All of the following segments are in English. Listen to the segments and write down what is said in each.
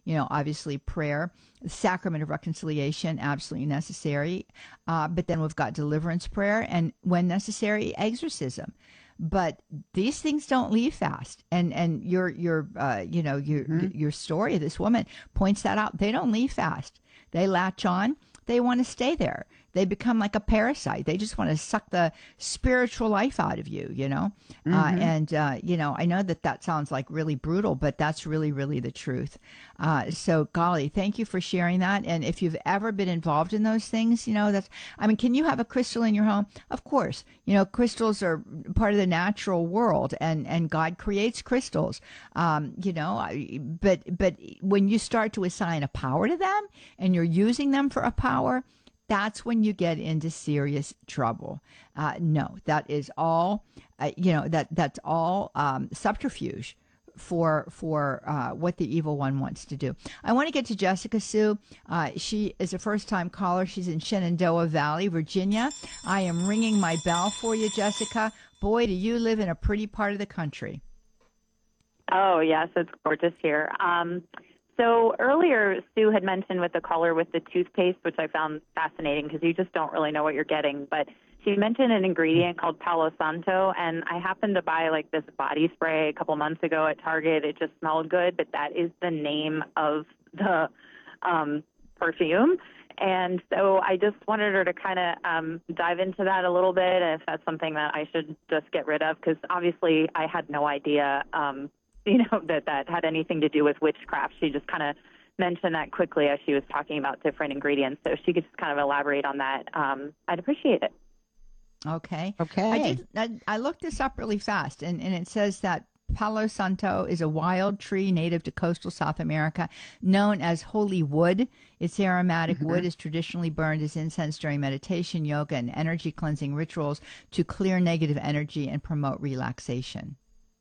obviously prayer, the sacrament of reconciliation, absolutely necessary. But then we've got deliverance prayer, and when necessary, exorcism. But these things don't leave fast, and your story of this woman points that out. They don't leave fast. They latch on. They want to stay there. They become like a parasite. They just want to suck the spiritual life out of you, I know that sounds like really brutal, but that's really, really the truth. So golly, thank you for sharing that. And if you've ever been involved in those things, can you have a crystal in your home? Of course, crystals are part of the natural world, and God creates crystals, but when you start to assign a power to them and you're using them for a power, that's when you get into serious trouble. No, that is all, that's all subterfuge for what the evil one wants to do. I want to get to Jessica Sue. She is a first-time caller. She's in Shenandoah Valley, Virginia. I am ringing my bell for you, Jessica. Boy, do you live in a pretty part of the country. Oh, yes, it's gorgeous here. So earlier, Sue had mentioned with the caller with the toothpaste, which I found fascinating because you just don't really know what you're getting. But she mentioned an ingredient called Palo Santo, and I happened to buy like this body spray a couple months ago at Target. It just smelled good, but that is the name of the perfume. And so I just wanted her to kind of dive into that a little bit, and if that's something that I should just get rid of, because obviously I had no idea that had anything to do with witchcraft. She just kind of mentioned that quickly as she was talking about different ingredients. So if she could just kind of elaborate on that, I'd appreciate it. Okay. Okay. I looked this up really fast, and it says that Palo Santo is a wild tree native to coastal South America, known as holy wood. Its aromatic wood is traditionally burned as incense during meditation, yoga, and energy cleansing rituals to clear negative energy and promote relaxation.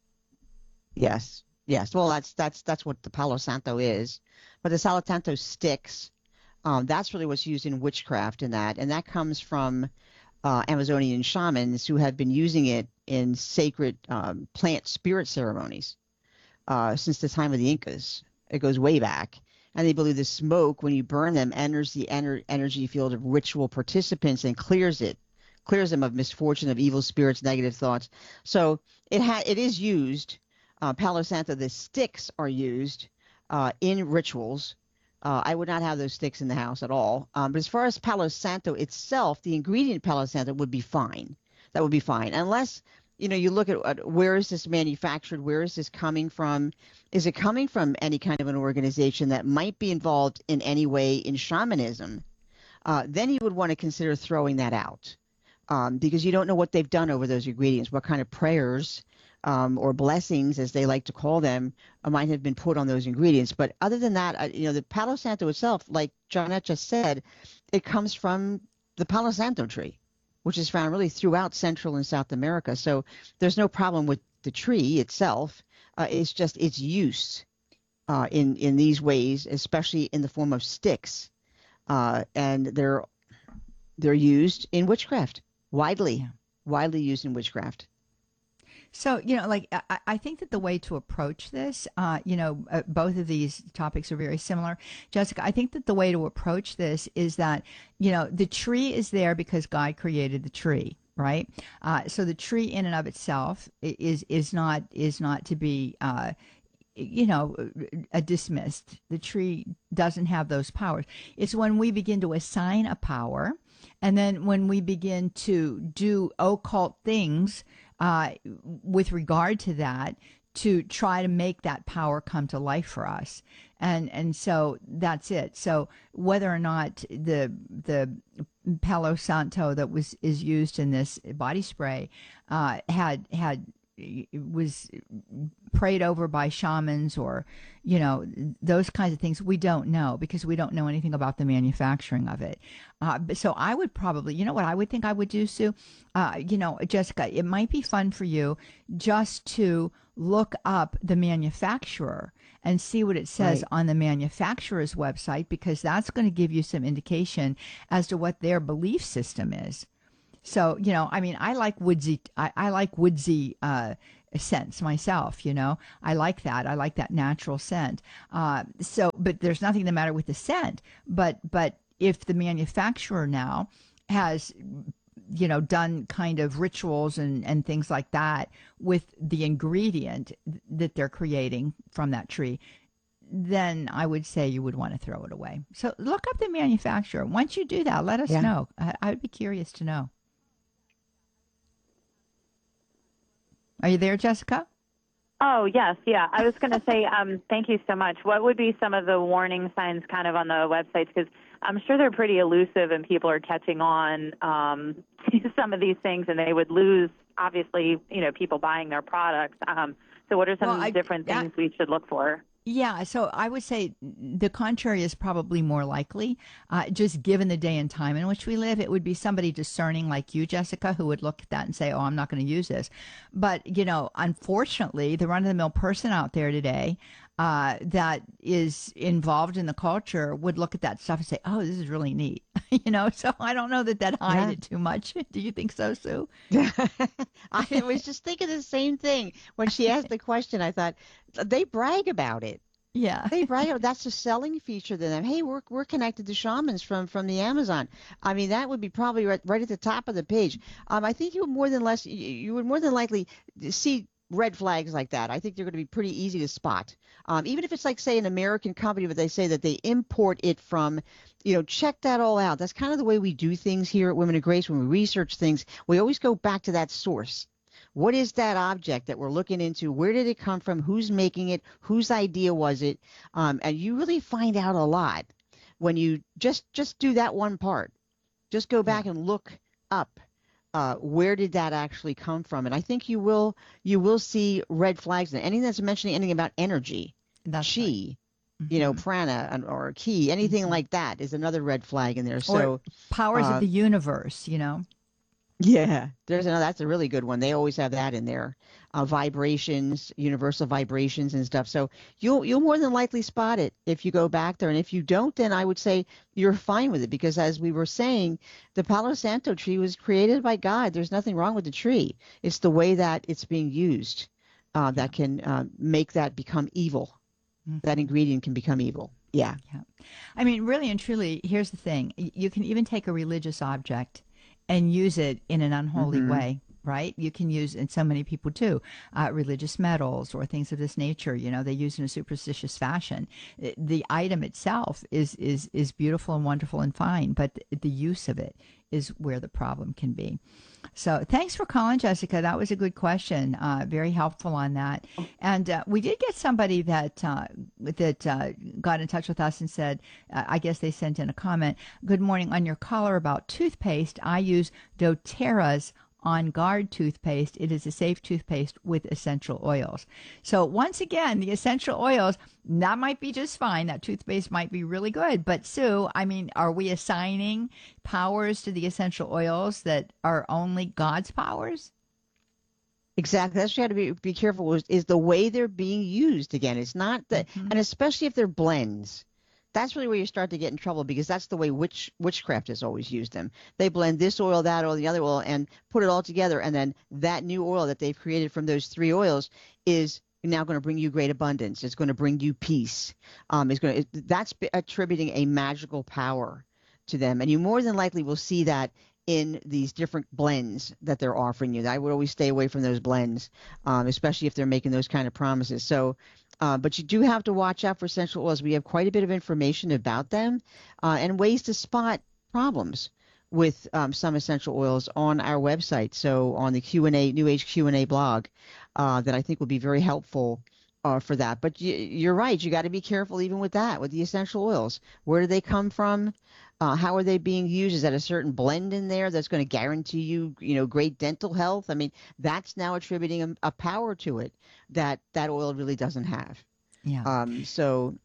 Yes. Well, that's what the Palo Santo is. But the Palo Santo sticks, that's really what's used in witchcraft and that comes from Amazonian shamans who have been using it in sacred plant spirit ceremonies since the time of the Incas. It goes way back. And they believe the smoke, when you burn them, enters the energy field of ritual participants and clears them of misfortune, of evil spirits, negative thoughts. So it is used. Palo Santo, the sticks are used in rituals. I would not have those sticks in the house at all. But as far as Palo Santo itself, the ingredient Palo Santo would be fine. That would be fine. Unless, you look at where is this manufactured? Where is this coming from? Is it coming from any kind of an organization that might be involved in any way in shamanism? Then you would want to consider throwing that out because you don't know what they've done over those ingredients, what kind of prayers or blessings, as they like to call them, might have been put on those ingredients. But other than that, the Palo Santo itself, like Johnette just said, it comes from the Palo Santo tree, which is found really throughout Central and South America. So there's no problem with the tree itself. It's just its use in these ways, especially in the form of sticks. And they're used in witchcraft, widely used in witchcraft. So, I think that the way to approach this, both of these topics are very similar. Jessica, I think that the way to approach this is that, the tree is there because God created the tree, right? So the tree in and of itself is not to be, dismissed. The tree doesn't have those powers. It's when we begin to assign a power, and then when we begin to do occult things with regard to that, to try to make that power come to life for us. And so that's it. So whether or not the Palo Santo that is used in this body spray was prayed over by shamans or, those kinds of things, we don't know because we don't know anything about the manufacturing of it. So I would probably, what I would think I would do, Sue, Jessica, it might be fun for you just to look up the manufacturer and see what it says on the manufacturer's website, because that's going to give you some indication as to what their belief system is. So, I like woodsy, scents myself. I like that. I like that natural scent. But there's nothing the matter with the scent. But if the manufacturer now has done kind of rituals and things like that with the ingredient that they're creating from that tree, then I would say you would want to throw it away. So look up the manufacturer. Once you do that, let us Yeah. know. I would be curious to know. Are you there, Jessica? Oh, yes. Yeah. I was going to say, thank you so much. What would be some of the warning signs kind of on the websites? Because I'm sure they're pretty elusive and people are catching on some of these things and they would lose, obviously, people buying their products. So what are some different things we should look for? Yeah, so I would say the contrary is probably more likely. Just given the day and time in which we live, it would be somebody discerning like you, Jessica, who would look at that and say, "Oh, I'm not going to use this." But unfortunately, the run-of-the-mill person out there today that is involved in the culture would look at that stuff and say, "Oh, this is really neat." So I don't know that hide it too much. Do you think so, Sue? I was just thinking the same thing when she asked the question. I thought they brag about it. Yeah. They brag about that's a selling feature to them. Hey, we're connected to shamans from the Amazon. I mean, that would be probably right at the top of the page. I think you would more than likely see red flags like that. I think they're going to be pretty easy to spot. Even if it's like, say, an American company, but they say that they import it from, check that all out. That's kind of the way we do things here at Women of Grace. When we research things, we always go back to that source. What is that object that we're looking into? Where did it come from? Who's making it? Whose idea was it? And you really find out a lot when you just do that one part. Just go back and look up. Where did that actually come from? And I think you will see red flags. And anything that's mentioning anything about energy, That's chi, right. Mm-hmm. prana or ki, anything like that is another red flag in there. Or So powers of the universe, yeah, that's a really good one. They always have that in there. Vibrations, universal vibrations and stuff. So you'll more than likely spot it if you go back there. And if you don't, then I would say you're fine with it because as we were saying, the Palo Santo tree was created by God. There's nothing wrong with the tree. It's the way that it's being used that can make that become evil. Mm-hmm. That ingredient can become evil. Yeah. Yeah. I mean, really and truly, here's the thing. You can even take a religious object and use it in an unholy way, right? You can use, and so many people do, religious metals or things of this nature. They use in a superstitious fashion. The item itself is beautiful and wonderful and fine, but the use of it is where the problem can be. So thanks for calling, Jessica. That was a good question. Very helpful on that. And we did get somebody that got in touch with us and said, I guess they sent in a comment. Good morning. On your caller about toothpaste, I use doTERRA's On Guard toothpaste. It is a safe toothpaste with essential oils. So once again, the essential oils, that might be just fine. That toothpaste might be really good. But Sue, I mean, are we assigning powers to the essential oils that are only God's powers? Exactly. That's what you have to be careful with is the way they're being used. Again, it's not that, and especially if they're blends. That's really where you start to get in trouble because that's the way witchcraft has always used them. They blend this oil, that oil, the other oil, and put it all together. And then that new oil that they've created from those three oils is now going to bring you great abundance. It's going to bring you peace. That's attributing a magical power to them. And you more than likely will see that in these different blends that they're offering you. I would always stay away from those blends, especially if they're making those kind of promises. So, but you do have to watch out for essential oils. We have quite a bit of information about them and ways to spot problems with some essential oils on our website. So on the Q&A, New Age Q&A blog that I think will be very helpful for that. But you're right. You got to be careful even with that, with the essential oils. Where do they come from? How are they being used? Is that a certain blend in there that's going to guarantee you, great dental health? I mean, that's now attributing a power to it that oil really doesn't have. Yeah. So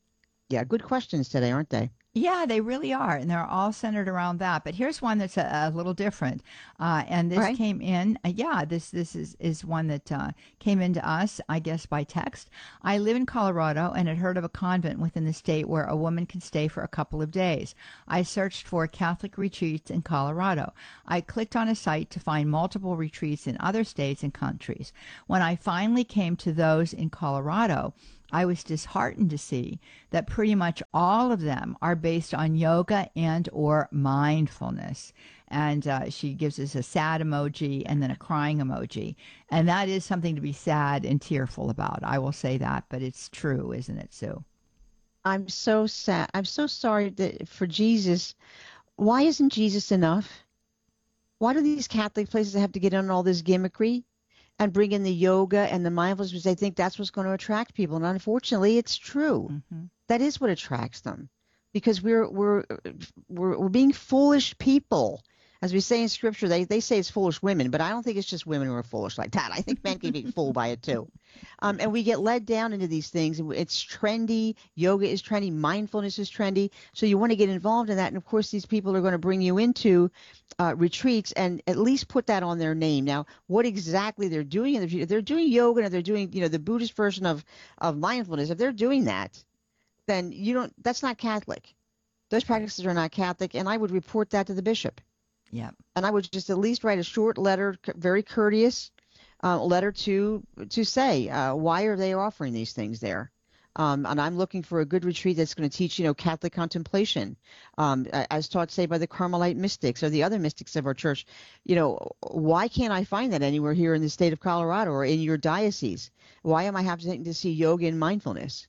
Yeah, good questions today, aren't they? Yeah, they really are, and they're all centered around that. But here's one that's a little different, and All this right. came in. Yeah, this is one that came into us, I guess, by text. I live in Colorado and had heard of a convent within the state where a woman can stay for a couple of days. I searched for Catholic retreats in Colorado. I clicked on a site to find multiple retreats in other states and countries. When I finally came to those in Colorado, I was disheartened to see that pretty much all of them are based on yoga and or mindfulness. And she gives us a sad emoji and then a crying emoji. And that is something to be sad and tearful about. I will say that, but it's true, isn't it, Sue? I'm so sad. I'm so sorry that for Jesus. Why isn't Jesus enough? Why do these Catholic places have to get on all this gimmickry and bring in the yoga and the mindfulness because they think that's what's going to attract people? And unfortunately, it's true. Mm-hmm. That is what attracts them, because we're being foolish people. As we say in Scripture, they say it's foolish women, but I don't think it's just women who are foolish like that. I think men can be fooled by it too. And we get led down into these things. It's trendy. Yoga is trendy. Mindfulness is trendy. So you want to get involved in that. And of course, these people are going to bring you into retreats and at least put that on their name. Now, what exactly they're doing in the retreat, if they're doing yoga and if they're doing, the Buddhist version of mindfulness, if they're doing that, then that's not Catholic. Those practices are not Catholic. And I would report that to the bishop. Yeah. And I would just at least write a short letter, very courteous letter to say why are they offering these things there. And I'm looking for a good retreat that's going to teach, Catholic contemplation, as taught, say, by the Carmelite mystics or the other mystics of our church. Why can't I find that anywhere here in the state of Colorado or in your diocese? Why am I having to see yoga and mindfulness?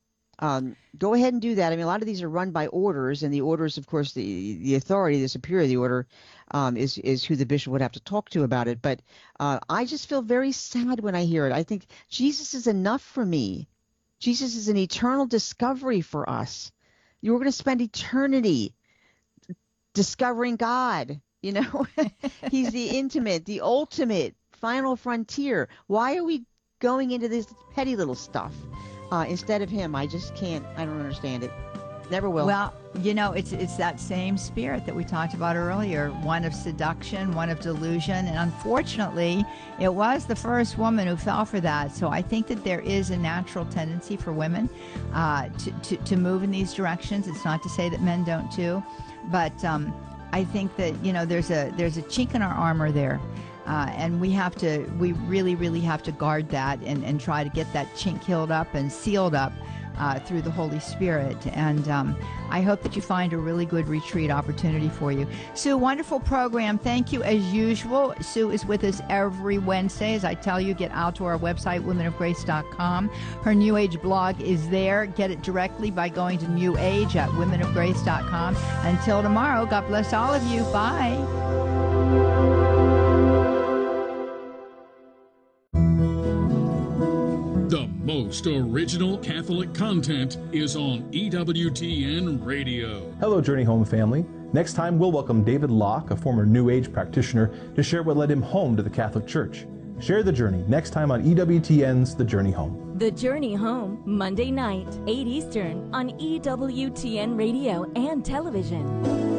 Go ahead and do that. I mean, a lot of these are run by orders, and the orders, of course, the authority, the superior of the order, is who the bishop would have to talk to about it. But I just feel very sad when I hear it. I think Jesus is enough for me. Jesus is an eternal discovery for us. You're going to spend eternity discovering God. He's the intimate, the ultimate, final frontier. Why are we going into this petty little stuff? Instead of him? I just can't. I don't understand it. Never will. Well, it's that same spirit that we talked about earlier, one of seduction, one of delusion, and unfortunately, it was the first woman who fell for that. So I think that there is a natural tendency for women to move in these directions. It's not to say that men don't too, but I think that there's a chink in our armor there. And we really, really have to guard that and try to get that chink healed up and sealed up through the Holy Spirit. And I hope that you find a really good retreat opportunity for you. Sue, wonderful program. Thank you as usual. Sue is with us every Wednesday. As I tell you, get out to our website, womenofgrace.com. Her New Age blog is there. Get it directly by going to New Age at womenofgrace.com. Until tomorrow, God bless all of you. Bye. The most original Catholic content is on EWTN Radio. Hello, Journey Home family. Next time, we'll welcome David Locke, a former New Age practitioner, to share what led him home to the Catholic Church. Share the journey next time on EWTN's The Journey Home. The Journey Home, Monday night, 8 Eastern, on EWTN Radio and television.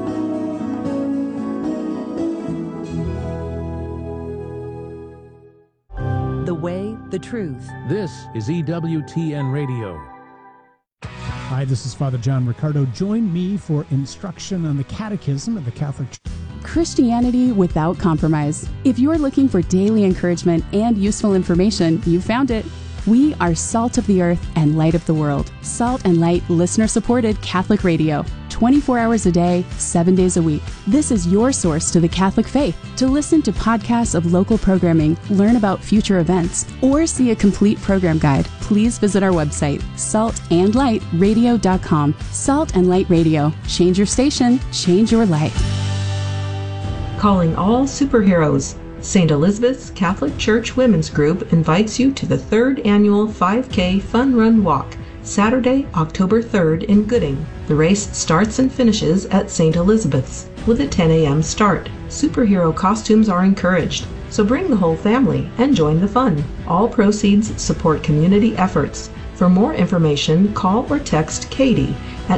The way, the truth. This is EWTN Radio. Hi, this is Father John Riccardo. Join me for instruction on the Catechism of the Catholic Church. Christianity without compromise. If you're looking for daily encouragement and useful information, you found it. We are Salt of the Earth and Light of the World. Salt and Light listener-supported Catholic radio. 24 hours a day, 7 days a week. This is your source to the Catholic faith. To listen to podcasts of local programming, learn about future events, or see a complete program guide, please visit our website, saltandlightradio.com. Salt and Light Radio. Change your station, change your life. Calling all superheroes. St. Elizabeth's Catholic Church Women's Group invites you to the 3rd annual 5K Fun Run Walk, Saturday, October 3rd in Gooding. The race starts and finishes at St. Elizabeth's with a 10 a.m. start. Superhero costumes are encouraged, so bring the whole family and join the fun. All proceeds support community efforts. For more information, call or text Katie at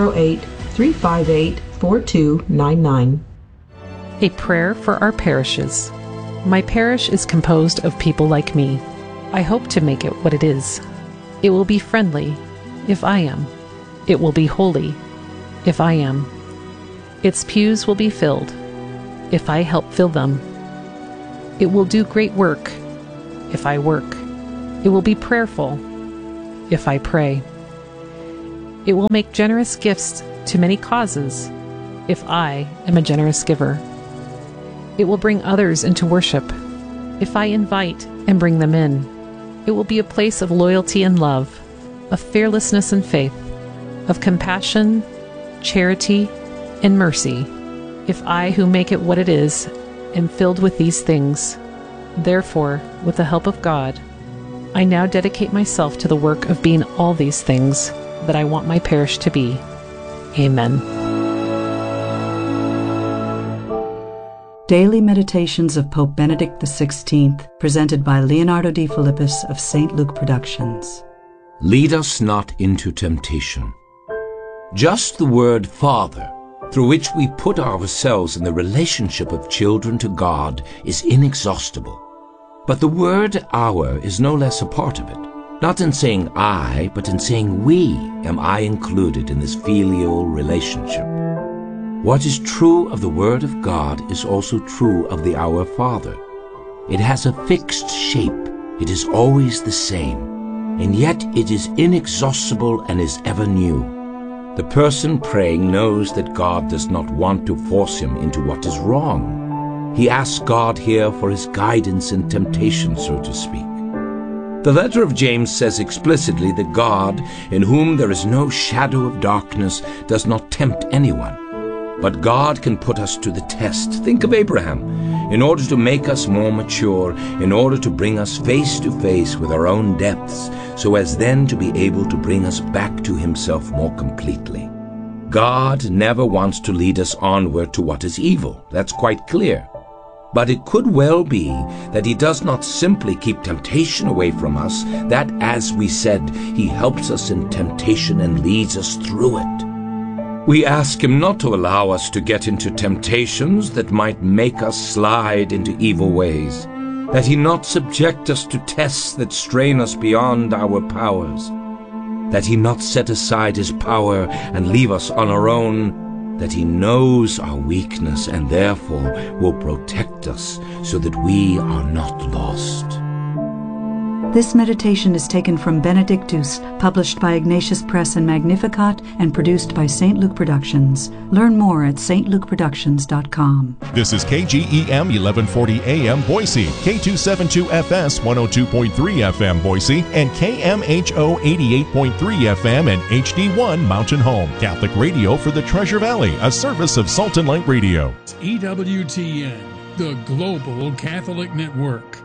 208-358-4299. A prayer for our parishes. My parish is composed of people like me. I hope to make it what it is. It will be friendly, if I am. It will be holy, if I am. Its pews will be filled, if I help fill them. It will do great work, if I work. It will be prayerful, if I pray. It will make generous gifts to many causes, if I am a generous giver. It will bring others into worship, if I invite and bring them in. It will be a place of loyalty and love, of fearlessness and faith, of compassion, charity, and mercy, if I, who make it what it is, am filled with these things. Therefore, with the help of God, I now dedicate myself to the work of being all these things that I want my parish to be. Amen. Daily Meditations of Pope Benedict XVI, presented by Leonardo D. Philippus of St. Luke Productions. Lead us not into temptation. Just the word Father, through which we put ourselves in the relationship of children to God, is inexhaustible. But the word Our is no less a part of it. Not in saying I, but in saying we am I included in this filial relationship. What is true of the Word of God is also true of the Our Father. It has a fixed shape. It is always the same, and yet it is inexhaustible and is ever new. The person praying knows that God does not want to force him into what is wrong. He asks God here for his guidance in temptation, so to speak. The letter of James says explicitly that God, in whom there is no shadow of darkness, does not tempt anyone. But God can put us to the test. Think of Abraham. In order to make us more mature, in order to bring us face to face with our own depths, so as then to be able to bring us back to himself more completely. God never wants to lead us onward to what is evil. That's quite clear. But it could well be that he does not simply keep temptation away from us, that, as we said, he helps us in temptation and leads us through it. We ask him not to allow us to get into temptations that might make us slide into evil ways, that he not subject us to tests that strain us beyond our powers, that he not set aside his power and leave us on our own, that he knows our weakness and therefore will protect us so that we are not lost. This meditation is taken from Benedictus, published by Ignatius Press and Magnificat, and produced by St. Luke Productions. Learn more at stlukeproductions.com. This is KGEM 1140 AM Boise, K272FS 102.3 FM Boise, and KMHO 88.3 FM and HD1 Mountain Home. Catholic radio for the Treasure Valley, a service of Salt and Light Radio. EWTN, the Global Catholic Network.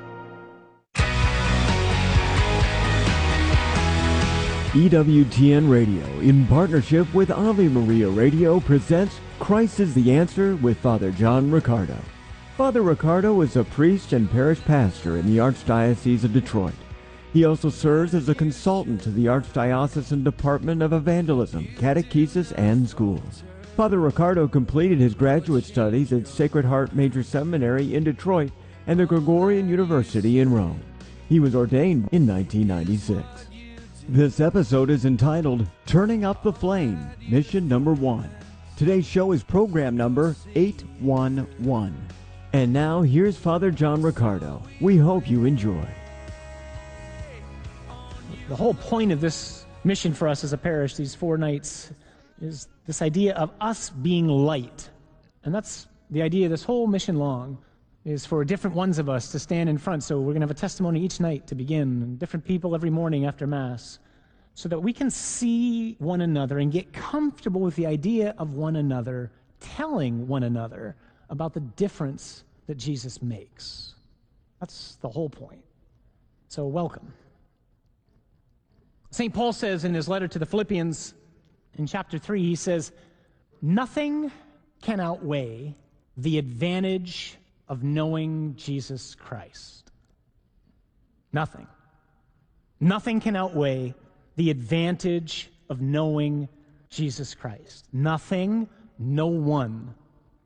EWTN Radio, in partnership with Ave Maria Radio, presents Christ is the Answer with Father John Riccardo. Father Riccardo is a priest and parish pastor in the Archdiocese of Detroit. He also serves as a consultant to the Archdiocesan Department of Evangelism, Catechesis, and Schools. Father Riccardo completed his graduate studies at Sacred Heart Major Seminary in Detroit and the Gregorian University in Rome. He was ordained in 1996. This episode is entitled Turning Up the Flame, Mission Number 1. Today's show is program number 811. And now here's Father John Riccardo. We hope you enjoy. The whole point of this mission for us as a parish, these 4 nights, is this idea of us being light. And that's the idea this whole mission long, is for different ones of us to stand in front. So we're going to have a testimony each night to begin, and different people every morning after Mass, so that we can see one another and get comfortable with the idea of one another, telling one another about the difference that Jesus makes. That's the whole point. So welcome. St. Paul says in his letter to the Philippians in chapter 3, he says, nothing can outweigh the advantage of knowing Jesus Christ. Nothing. Nothing can outweigh the advantage of knowing Jesus Christ. Nothing, no one.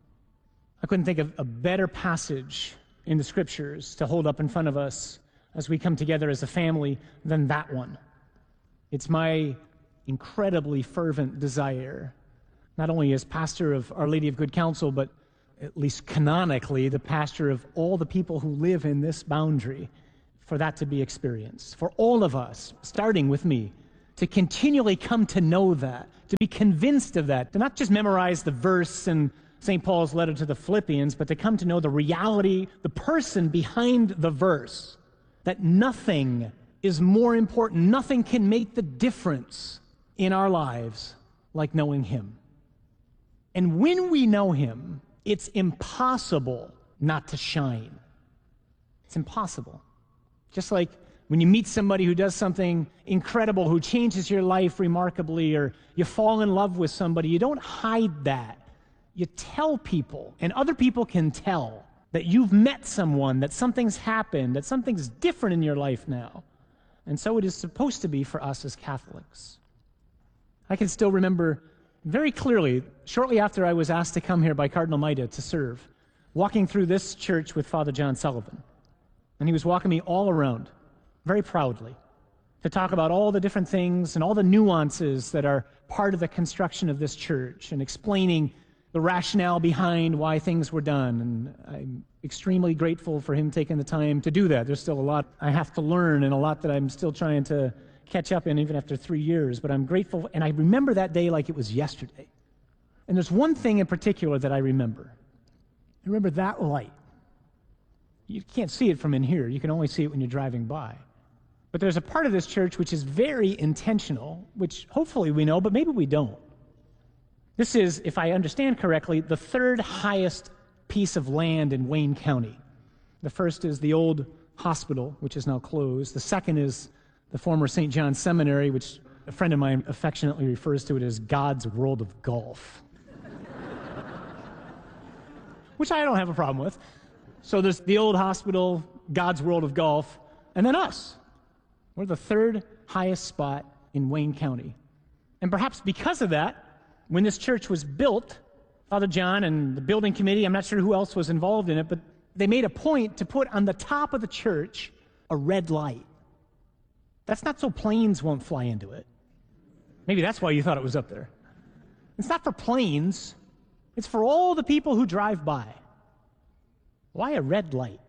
I couldn't think of a better passage in the Scriptures to hold up in front of us as we come together as a family than that one. It's my incredibly fervent desire, not only as pastor of Our Lady of Good Counsel, but at least canonically the pastor of all the people who live in this boundary, for that to be experienced. For all of us, starting with me, to continually come to know that, to be convinced of that, to not just memorize the verse in St. Paul's letter to the Philippians, but to come to know the reality, the person behind the verse, that nothing is more important, nothing can make the difference in our lives like knowing Him. And when we know Him, it's impossible not to shine. It's impossible. Just like when you meet somebody who does something incredible, who changes your life remarkably, or you fall in love with somebody, you don't hide that. You tell people, and other people can tell that you've met someone, that something's happened, that something's different in your life now. And so it is supposed to be for us as Catholics. I can still remember very clearly, shortly after I was asked to come here by Cardinal Maida to serve, walking through this church with Father John Sullivan. And he was walking me all around, very proudly, to talk about all the different things and all the nuances that are part of the construction of this church, and explaining the rationale behind why things were done. And I'm extremely grateful for him taking the time to do that. There's still a lot I have to learn and a lot that I'm still trying to catch up in, even after 3 years. But I'm grateful, and I remember that day like it was yesterday. And there's one thing in particular that I remember. I remember that light. You can't see it from in here. You can only see it when you're driving by. But there's a part of this church which is very intentional, which hopefully we know, but maybe we don't. This is, if I understand correctly, the third highest piece of land in Wayne County. The first is the old hospital, which is now closed. The second is the former St. John's Seminary, which a friend of mine affectionately refers to it as God's World of Golf, which I don't have a problem with. So there's the old hospital, God's World of Golf, and then us. We're the third highest spot in Wayne County. And perhaps because of that, when this church was built, Father John and the building committee, I'm not sure who else was involved in it, but they made a point to put on the top of the church a red light. That's not so planes won't fly into it. Maybe that's why you thought it was up there. It's not for planes. It's for all the people who drive by. Why a red light?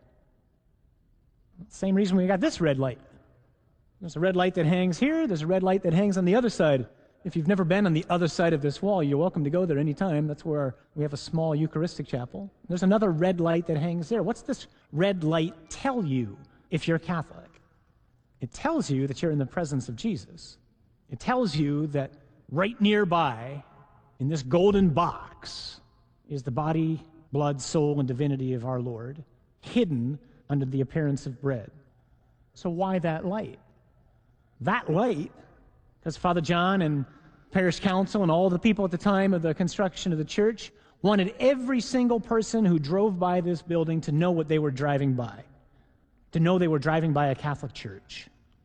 Same reason we got this red light. There's a red light that hangs here. There's a red light that hangs on the other side. If you've never been on the other side of this wall, you're welcome to go there anytime. That's where we have a small Eucharistic chapel. There's another red light that hangs there. What's this red light tell you if you're Catholic? It tells you that you're in the presence of Jesus. It tells you that right nearby, in this golden box, is the body, blood, soul, and divinity of our Lord, hidden under the appearance of bread. So why that light? That light, because Father John and parish council and all the people at the time of the construction of the church wanted every single person who drove by this building to know what they were driving by, to know they were driving by a Catholic church.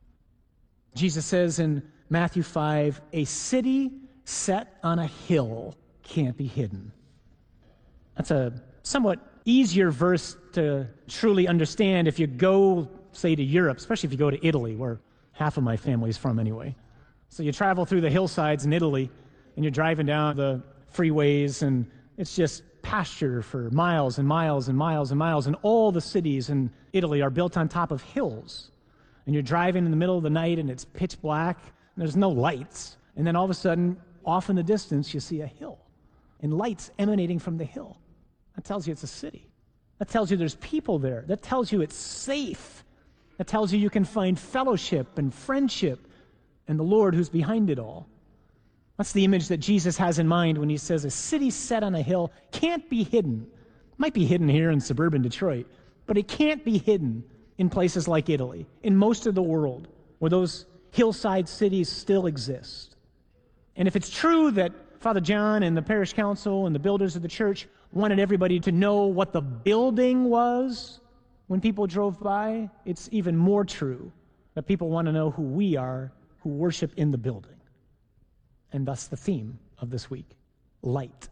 Jesus says in Matthew 5, a city set on a hill can't be hidden. That's a somewhat easier verse to truly understand if you go, say, to Europe, especially if you go to Italy, where half of my family's from anyway. So you travel through the hillsides in Italy, and you're driving down the freeways, and it's just pasture for miles and miles and miles and miles, and all the cities in Italy are built on top of hills. And you're driving in the middle of the night, and it's pitch black, and there's no lights, and then all of a sudden, off in the distance, you see a hill, and lights emanating from the hill. That tells you it's a city. That tells you there's people there. That tells you it's safe. That tells you you can find fellowship and friendship and the Lord who's behind it all. That's the image that Jesus has in mind when he says a city set on a hill can't be hidden. It might be hidden here in suburban Detroit, but it can't be hidden in places like Italy, in most of the world, where those hillside cities still exist. And if it's true that Father John and the parish council and the builders of the church wanted everybody to know what the building was when people drove by, it's even more true that people want to know who we are who worship in the building. And thus the theme of this week, light.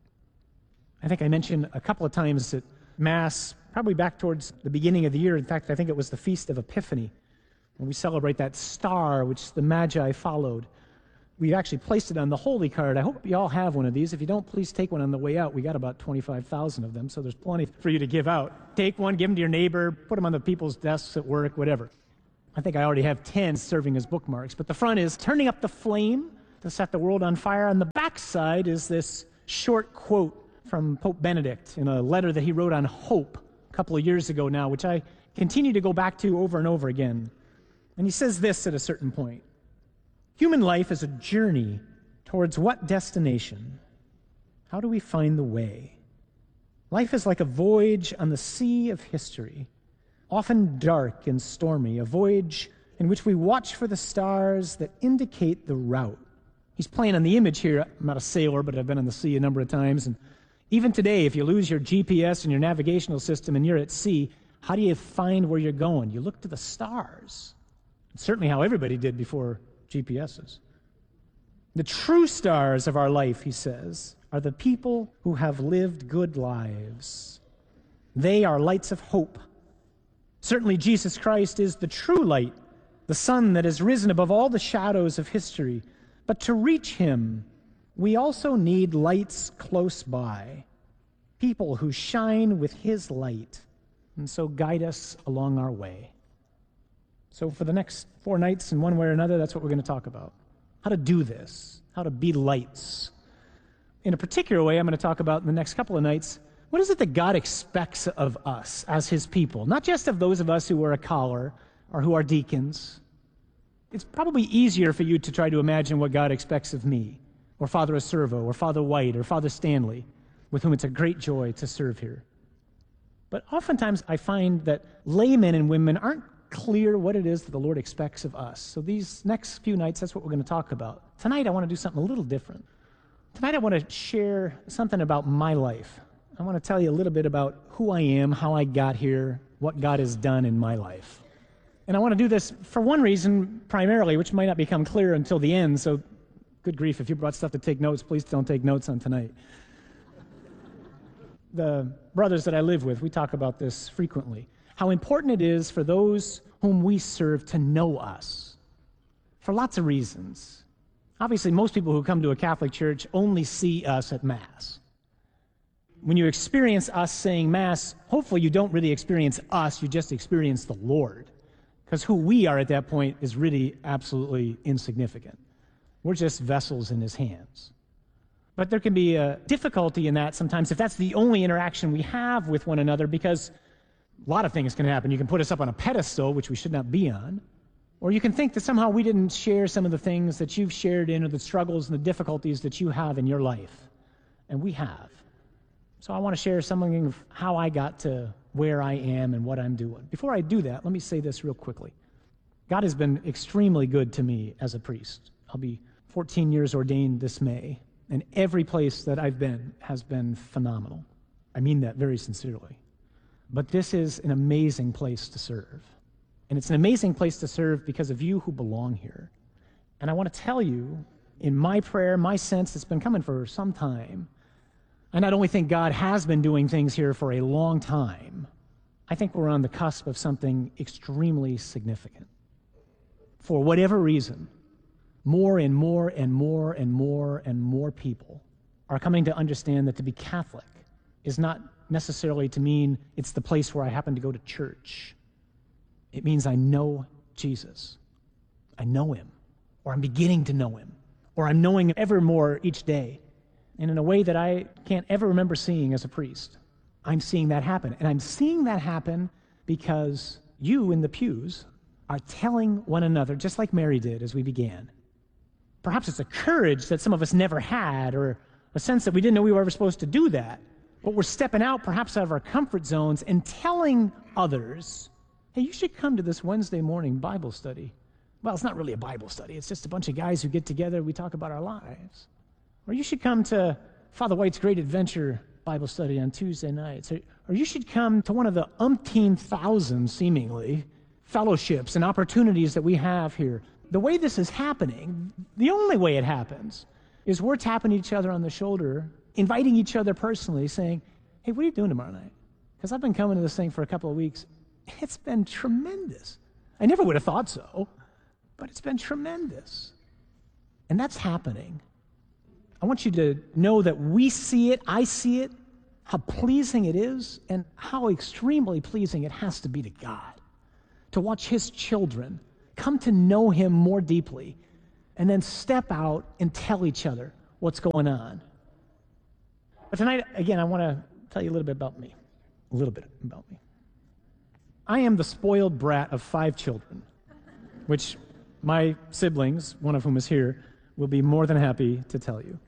I think I mentioned a couple of times at Mass, probably back towards the beginning of the year. In fact, I think it was the Feast of Epiphany, when we celebrate that star which the Magi followed. We actually placed it on the Holy Card. I hope you all have one of these. If you don't, please take one on the way out. We got about 25,000 of them, so there's plenty for you to give out. Take one, give them to your neighbor, put them on the people's desks at work, whatever. I think I already have 10 serving as bookmarks. But the front is turning up the flame to set the world on fire. On the back side is this short quote from Pope Benedict in a letter that he wrote on hope a couple of years ago now, which I continue to go back to over and over again. And he says this at a certain point: human life is a journey towards what destination? How do we find the way? Life is like a voyage on the sea of history, often dark and stormy, a voyage in which we watch for the stars that indicate the route. He's playing on the image here. I'm not a sailor, but I've been on the sea a number of times. And even today, if you lose your GPS and your navigational system and you're at sea, how do you find where you're going? You look to the stars. It's certainly how everybody did before GPSs. The true stars of our life, he says, are the people who have lived good lives. They are lights of hope. Certainly Jesus Christ is the true light, the sun that has risen above all the shadows of history. But to reach him, we also need lights close by, people who shine with his light, and so guide us along our way. So for the next 4 nights, in one way or another, that's what we're going to talk about. How to do this, how to be lights. In a particular way, I'm going to talk about in the next couple of nights, what is it that God expects of us as his people? Not just of those of us who wear a collar or who are deacons. It's probably easier for you to try to imagine what God expects of me, or Father Acervo, or Father White, or Father Stanley, with whom it's a great joy to serve here. But oftentimes I find that laymen and women aren't clear what it is that the Lord expects of us. So these next few nights, that's what we're going to talk about. Tonight I want to do something a little different. Tonight I want to share something about my life. I want to tell you a little bit about who I am, how I got here, what God has done in my life. And I want to do this for one reason primarily, which might not become clear until the end, so good grief, if you brought stuff to take notes, please don't take notes on tonight. The brothers that I live with, we talk about this frequently. How important it is for those whom we serve to know us, for lots of reasons. Obviously, most people who come to a Catholic church only see us at Mass. When you experience us saying Mass, hopefully you don't really experience us, you just experience the Lord. Because who we are at that point is really absolutely insignificant. We're just vessels in his hands. But there can be a difficulty in that sometimes if that's the only interaction we have with one another, because a lot of things can happen. You can put us up on a pedestal, which we should not be on, or you can think that somehow we didn't share some of the things that you've shared in, or the struggles and the difficulties that you have in your life. And we have. So I want to share something of how I got to where I am and what I'm doing. Before I do that, let me say this real quickly. God has been extremely good to me as a priest. I'll be 14 years ordained this May, and every place that I've been has been phenomenal. I mean that very sincerely. But this is an amazing place to serve. And it's an amazing place to serve because of you who belong here. And I want to tell you, in my prayer, my sense that's been coming for some time, I not only think God has been doing things here for a long time, I think we're on the cusp of something extremely significant. For whatever reason, more and more and more and more and more people are coming to understand that to be Catholic is not necessarily to mean it's the place where I happen to go to church. It means I know Jesus. I know him, or I'm beginning to know him, or I'm knowing him ever more each day. And in a way that I can't ever remember seeing as a priest, I'm seeing that happen. And I'm seeing that happen because you in the pews are telling one another, just like Mary did as we began. Perhaps it's a courage that some of us never had, or a sense that we didn't know we were ever supposed to do that. But we're stepping out perhaps out of our comfort zones and telling others, hey, you should come to this Wednesday morning Bible study. Well, it's not really a Bible study. It's just a bunch of guys who get together, we talk about our lives. Or you should come to Father White's Great Adventure Bible study on Tuesday nights. Or you should come to one of the umpteen thousand, seemingly, fellowships and opportunities that we have here. the way this is happening, the only way it happens, is we're tapping each other on the shoulder, inviting each other personally, saying, hey, what are you doing tomorrow night? Because I've been coming to this thing for a couple of weeks. It's been tremendous. I never would have thought so, but it's been tremendous. And that's happening. I want you to know that we see it, I see it, how pleasing it is, and how extremely pleasing it has to be to God to watch his children come to know him more deeply and then step out and tell each other what's going on. But tonight, again, I want to tell you a little bit about me. A little bit about me. I am the spoiled brat of 5 children, which my siblings, one of whom is here, will be more than happy to tell you.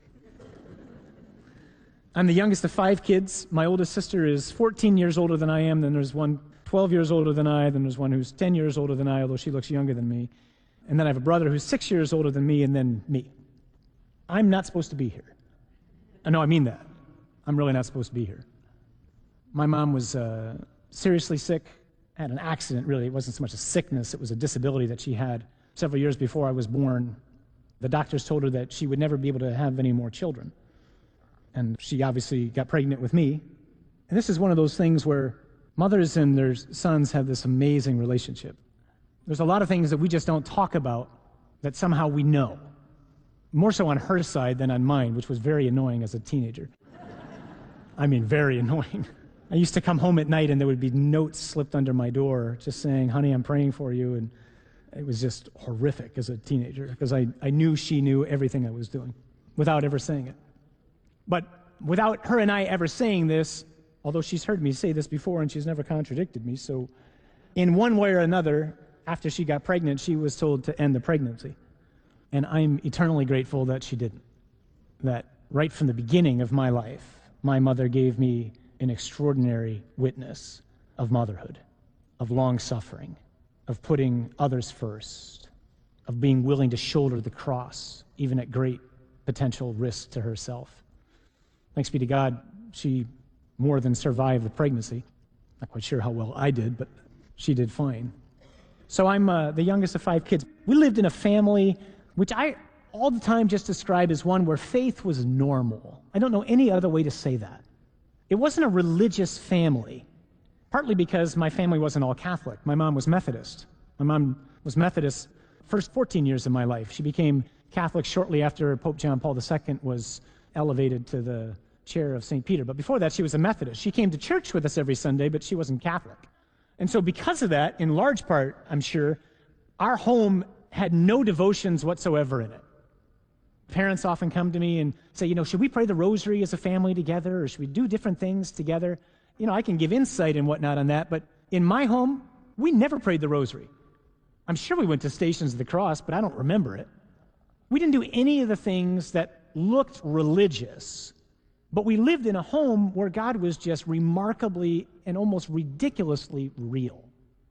I'm the youngest of 5 kids. My oldest sister is 14 years older than I am. Then there's one 12 years older than I. Then there's one who's 10 years older than I, although she looks younger than me. And then I have a brother who's 6 years older than me, and then me. I'm not supposed to be here. No, I mean that. I'm really not supposed to be here. My mom was seriously sick, had an accident, really. It wasn't so much a sickness, it was a disability that she had several years before I was born. The doctors told her that she would never be able to have any more children. And she obviously got pregnant with me. And this is one of those things where mothers and their sons have this amazing relationship. There's a lot of things that we just don't talk about that somehow we know. More so on her side than on mine, which was very annoying as a teenager. I mean, very annoying. I used to come home at night and there would be notes slipped under my door just saying, honey, I'm praying for you. And it was just horrific as a teenager because I knew she knew everything I was doing without ever saying it. But without her and I ever saying this, although she's heard me say this before and she's never contradicted me, so in one way or another, after she got pregnant, she was told to end the pregnancy. And I'm eternally grateful that she didn't. That right from the beginning of my life, my mother gave me an extraordinary witness of motherhood, of long suffering, of putting others first, of being willing to shoulder the cross, even at great potential risk to herself. Thanks be to God, she more than survived the pregnancy. Not quite sure how well I did, but she did fine. So I'm the youngest of 5 kids. We lived in a family which I all the time just describe as one where faith was normal. I don't know any other way to say that. It wasn't a religious family, partly because my family wasn't all Catholic. My mom was Methodist. My mom was Methodist first 14 years of my life. She became Catholic shortly after Pope John Paul II was elevated to the chair of St. Peter. But before that, she was a Methodist. She came to church with us every Sunday, but she wasn't Catholic. And so because of that, in large part, I'm sure, our home had no devotions whatsoever in it. Parents often come to me and say, should we pray the rosary as a family together, or should we do different things together? I can give insight and whatnot on that, but in my home, we never prayed the rosary. I'm sure we went to Stations of the Cross, but I don't remember it. We didn't do any of the things that looked religious, but we lived in a home where God was just remarkably and almost ridiculously real.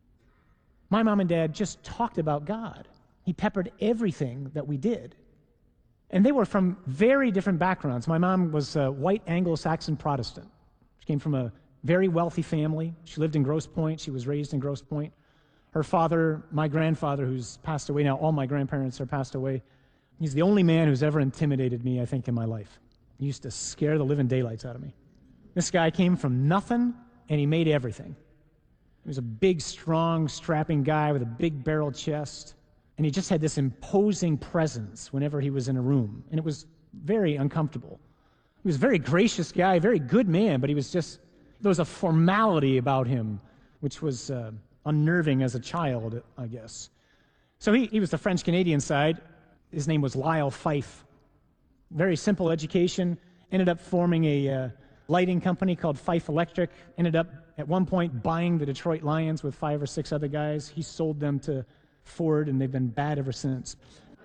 My mom and dad just talked about God. He peppered everything that we did. And they were from very different backgrounds. My mom was a white Anglo-Saxon Protestant. She came from a very wealthy family. She lived in Grosse Pointe. She was raised in Grosse Pointe. Her father, my grandfather, who's passed away now, all my grandparents are passed away. He's the only man who's ever intimidated me, I think, in my life. He used to scare the living daylights out of me. This guy came from nothing, and he made everything. He was a big, strong, strapping guy with a big barrel chest, and he just had this imposing presence whenever he was in a room, and it was very uncomfortable. He was a very gracious guy, very good man, but there was a formality about him, which was unnerving as a child, I guess. So he was the French-Canadian side. His name was Lyle Fife. Very simple education, ended up forming a lighting company called Fife Electric, ended up at one point buying the Detroit Lions with 5 or 6 other guys. He sold them to Ford, and they've been bad ever since.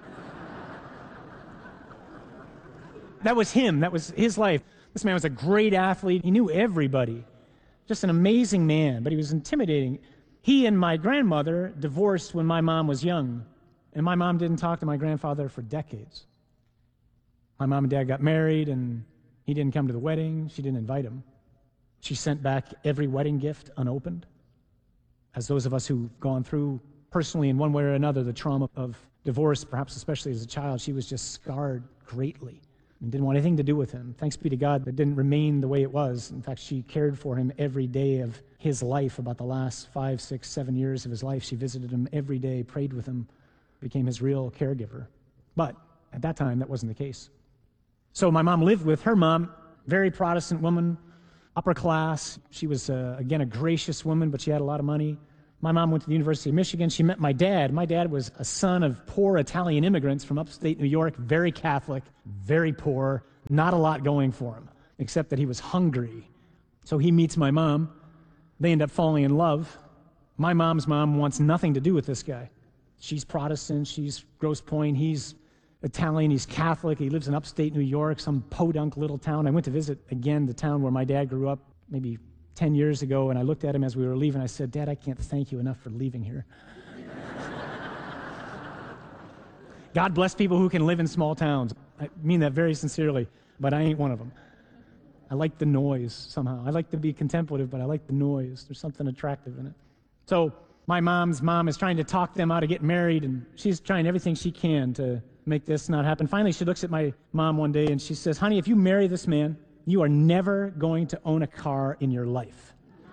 That was him. That was his life. This man was a great athlete. He knew everybody. Just an amazing man, but he was intimidating. He and my grandmother divorced when my mom was young, and my mom didn't talk to my grandfather for decades. My mom and dad got married, and he didn't come to the wedding. She didn't invite him. She sent back every wedding gift unopened. As those of us who've gone through personally in one way or another the trauma of divorce, perhaps especially as a child, she was just scarred greatly and didn't want anything to do with him. Thanks be to God that didn't remain the way it was. In fact, she cared for him every day of his life. About the last 5, 6, 7 years of his life, she visited him every day, prayed with him, became his real caregiver. But at that time, that wasn't the case. So my mom lived with her mom, very Protestant woman, upper class. She was, again, a gracious woman, but she had a lot of money. My mom went to the University of Michigan. She met my dad. My dad was a son of poor Italian immigrants from upstate New York, very Catholic, very poor, not a lot going for him, except that he was hungry. So he meets my mom. They end up falling in love. My mom's mom wants nothing to do with this guy. She's Protestant. She's Grosse Pointe. He's Italian. He's Catholic. He lives in upstate New York, some podunk little town. I went to visit, again, the town where my dad grew up maybe 10 years ago, and I looked at him as we were leaving. I said, Dad, I can't thank you enough for leaving here. God bless people who can live in small towns. I mean that very sincerely, but I ain't one of them. I like the noise somehow. I like to be contemplative, but I like the noise. There's something attractive in it. So my mom's mom is trying to talk them out of getting married, and she's trying everything she can to make this not happen. Finally, she looks at my mom one day, and she says, honey, if you marry this man, you are never going to own a car in your life.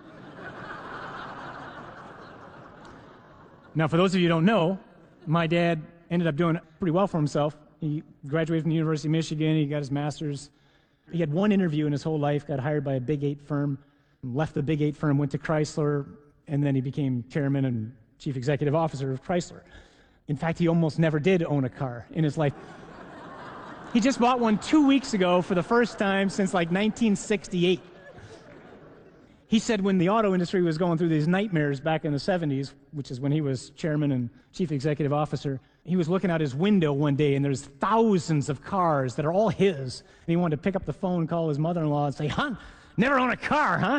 Now, for those of you who don't know, my dad ended up doing pretty well for himself. He graduated from the University of Michigan. He got his master's. He had one interview in his whole life, got hired by a Big 8 firm, left the Big 8 firm, went to Chrysler, and then he became chairman and chief executive officer of Chrysler. In fact, he almost never did own a car in his life. He just bought one 2 weeks ago for the first time since like 1968. He said when the auto industry was going through these nightmares back in the 70s, which is when he was chairman and chief executive officer, he was looking out his window one day and there's thousands of cars that are all his. And he wanted to pick up the phone, call his mother-in-law and say, hon, never own a car, huh?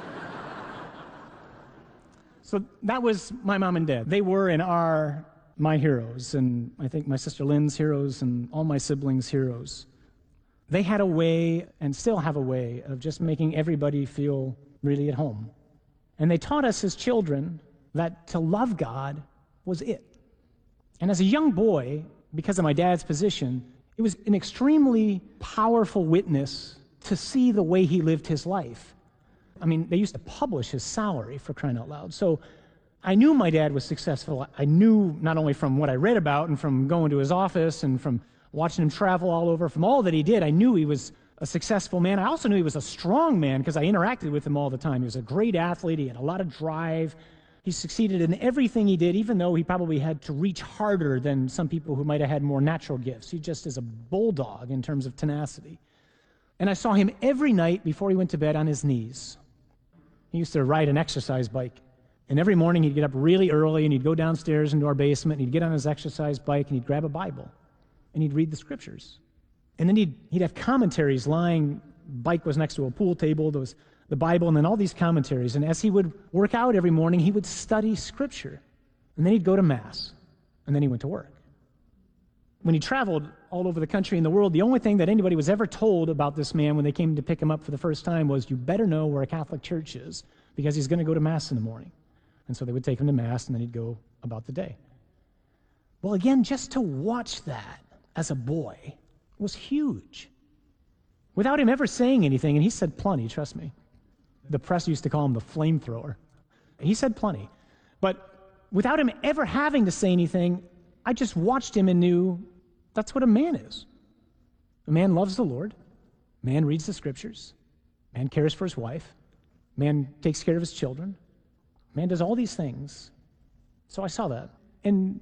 So that was my mom and dad. They were and are my heroes, and I think my sister Lynn's heroes, and all my siblings' heroes. They had a way, and still have a way, of just making everybody feel really at home. And they taught us as children that to love God was it. And as a young boy, because of my dad's position, it was an extremely powerful witness to see the way he lived his life. I mean, they used to publish his salary, for crying out loud. So I knew my dad was successful. I knew not only from what I read about and from going to his office and from watching him travel all over, from all that he did, I knew he was a successful man. I also knew he was a strong man because I interacted with him all the time. He was a great athlete. He had a lot of drive. He succeeded in everything he did, even though he probably had to reach harder than some people who might have had more natural gifts. He just is a bulldog in terms of tenacity. And I saw him every night before he went to bed on his knees. He used to ride an exercise bike. And every morning he'd get up really early and he'd go downstairs into our basement and he'd get on his exercise bike and he'd grab a Bible and he'd read the scriptures. And then he'd have commentaries lying. Bike was next to a pool table. There was the Bible and then all these commentaries. And as he would work out every morning, he would study scripture. And then he'd go to Mass. And then he went to work. When he traveled all over the country and the world, the only thing that anybody was ever told about this man when they came to pick him up for the first time was, you better know where a Catholic church is because he's going to go to Mass in the morning. And so they would take him to Mass, and then he'd go about the day. Well, again, just to watch that as a boy was huge. Without him ever saying anything, and he said plenty, trust me. The press used to call him the flamethrower. He said plenty. But without him ever having to say anything, I just watched him and knew that's what a man is. A man loves the Lord. A man reads the scriptures. A man cares for his wife. A man takes care of his children. Man does all these things. So I saw that. And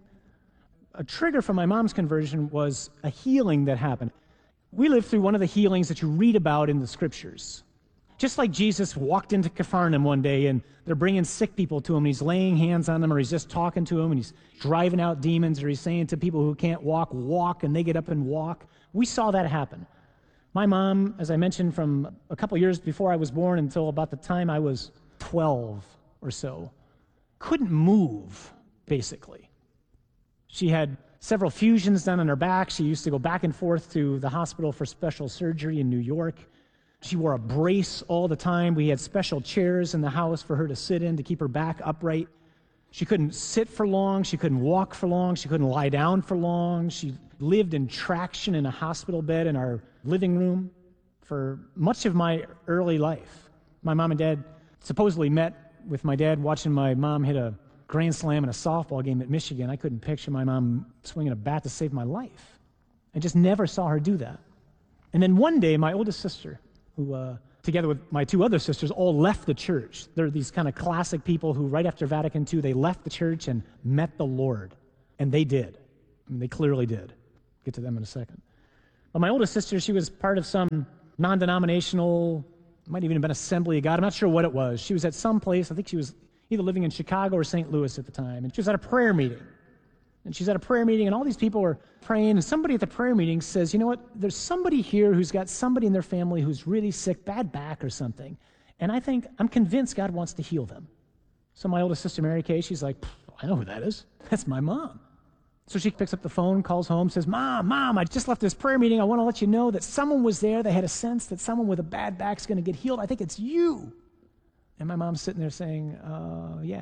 a trigger for my mom's conversion was a healing that happened. We lived through one of the healings that you read about in the scriptures. Just like Jesus walked into Capernaum one day and they're bringing sick people to him, and he's laying hands on them, or he's just talking to them, and he's driving out demons, or he's saying to people who can't walk, walk, and they get up and walk. We saw that happen. My mom, as I mentioned, from a couple years before I was born until about the time I was 12 or so, couldn't move, basically. She had several fusions done on her back. She used to go back and forth to the hospital for special surgery in New York. She wore a brace all the time. We had special chairs in the house for her to sit in to keep her back upright. She couldn't sit for long. She couldn't walk for long. She couldn't lie down for long. She lived in traction in a hospital bed in our living room for much of my early life. My mom and dad supposedly met with my dad watching my mom hit a grand slam in a softball game at Michigan. I couldn't picture my mom swinging a bat to save my life. I just never saw her do that. And then one day, my oldest sister, who together with my two other sisters, all left the church. They're these kind of classic people who, right after Vatican II, they left the church and met the Lord. And they did. I mean, they clearly did. Get to them in a second. But my oldest sister, she was part of some non-denominational, might even have been Assembly of God. I'm not sure what it was. She was at some place. I think she was either living in Chicago or St. Louis at the time. And she was at a prayer meeting. And she's at a prayer meeting, and all these people are praying, and somebody at the prayer meeting says, you know what, there's somebody here who's got somebody in their family who's really sick, bad back or something, and I'm convinced God wants to heal them. So my oldest sister, Mary Kay, she's like, I know who that is. That's my mom. So she picks up the phone, calls home, says, Mom, I just left this prayer meeting. I want to let you know that someone was there. They had a sense that someone with a bad back's going to get healed. I think it's you. And my mom's sitting there saying, yeah.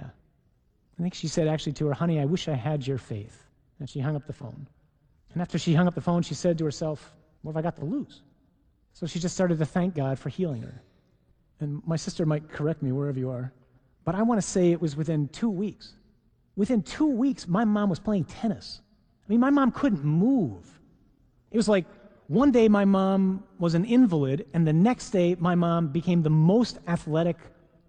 I think she said actually to her, honey, I wish I had your faith. And she hung up the phone. And after she hung up the phone, she said to herself, what have I got to lose? So she just started to thank God for healing her. And my sister might correct me wherever you are, but I want to say it was within 2 weeks. Within 2 weeks, my mom was playing tennis. I mean, my mom couldn't move. It was like one day my mom was an invalid, and the next day my mom became the most athletic,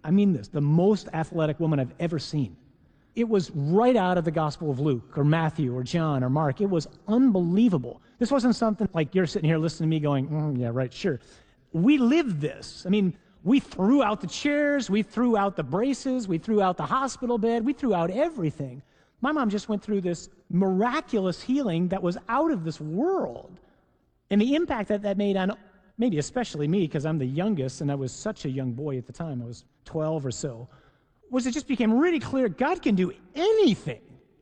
the most athletic woman I've ever seen. It was right out of the Gospel of Luke or Matthew or John or Mark. It was unbelievable. This wasn't something like you're sitting here listening to me going, yeah, right, sure. We lived this. I mean, we threw out the chairs, we threw out the braces, we threw out the hospital bed, we threw out everything. My mom just went through this miraculous healing that was out of this world. And the impact that made on maybe especially me, because I'm the youngest, and I was such a young boy at the time, I was 12 or so, was it just became really clear God can do anything.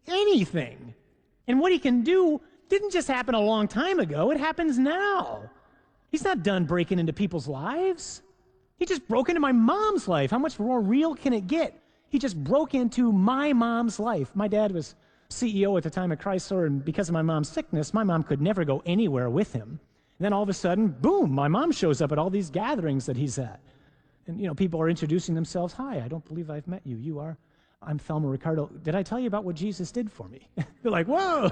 And what he can do didn't just happen a long time ago, it happens now. He's not done breaking into people's lives. He just broke into my mom's life. How much more real can it get? He just broke into my mom's life. My dad was CEO at the time at Chrysler, and because of my mom's sickness, my mom could never go anywhere with him. And then all of a sudden, boom, my mom shows up at all these gatherings that he's at. And, people are introducing themselves. Hi, I don't believe I've met you. You are? I'm Thelma Ricardo. Did I tell you about what Jesus did for me? They're like, whoa.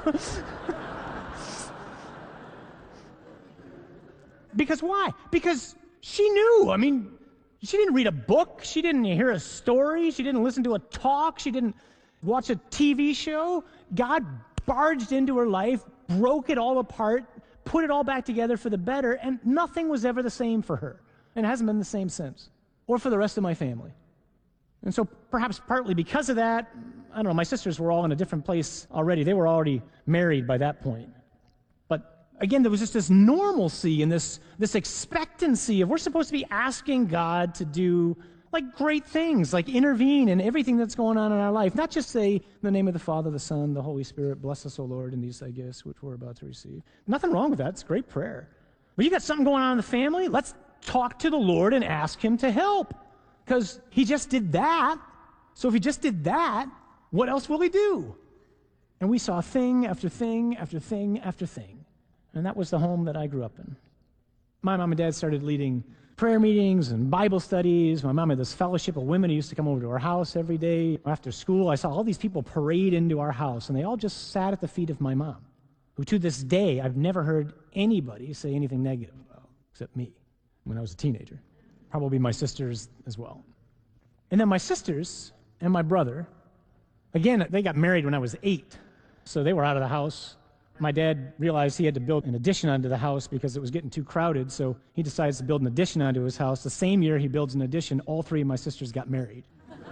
Because why? Because she knew. I mean, she didn't read a book. She didn't hear a story. She didn't listen to a talk. She didn't watch a TV show. God barged into her life, broke it all apart, put it all back together for the better, and nothing was ever the same for her. And it hasn't been the same since, or for the rest of my family. And so perhaps partly because of that, I don't know, my sisters were all in a different place already. They were already married by that point. But again, there was just this normalcy and this expectancy of we're supposed to be asking God to do like great things, like intervene in everything that's going on in our life. Not just say, in the name of the Father, the Son, the Holy Spirit, bless us, O Lord, in these thy gifts which we're about to receive. Nothing wrong with that. It's great prayer. But you got something going on in the family? Let's talk to the Lord and ask him to help. Because he just did that. So if he just did that, what else will he do? And we saw thing after thing after thing after thing. And that was the home that I grew up in. My mom and dad started leading prayer meetings and Bible studies. My mom had this fellowship of women who used to come over to our house every day. After school, I saw all these people parade into our house, and they all just sat at the feet of my mom, who to this day I've never heard anybody say anything negative about, except me, when I was a teenager. Probably my sisters as well. And then my sisters and my brother, again, they got married when I was 8, so they were out of the house. My dad realized he had to build an addition onto the house because it was getting too crowded, so he decides to build an addition onto his house. The same year he builds an addition, all 3 of my sisters got married.